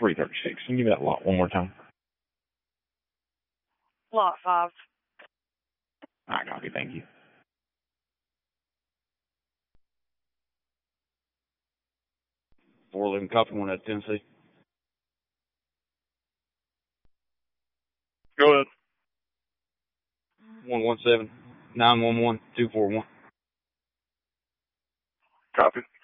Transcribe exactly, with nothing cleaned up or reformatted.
three thirty-six. Can you give me that lot one more time? Lot five. All right, copy. Thank you. four eleven copy, one out of Tennessee. Go ahead. one one seven, nine one one, two four one. Copy.